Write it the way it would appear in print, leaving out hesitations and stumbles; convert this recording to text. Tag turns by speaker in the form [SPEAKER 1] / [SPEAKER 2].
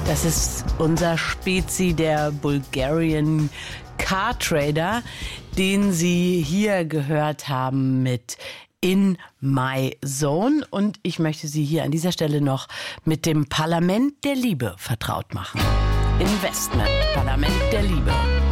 [SPEAKER 1] Das ist unser Spezi, der Bulgarian Car Trader, den Sie hier gehört haben mit In My Zone. Und ich möchte Sie hier an dieser Stelle noch mit dem Parlament der Liebe vertraut machen. Investment, Parlament der Liebe.